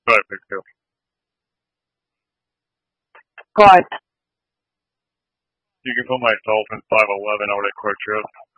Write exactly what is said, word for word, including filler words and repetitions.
five six two. What? You can put my Dolphin five eleven out at Quick Trip.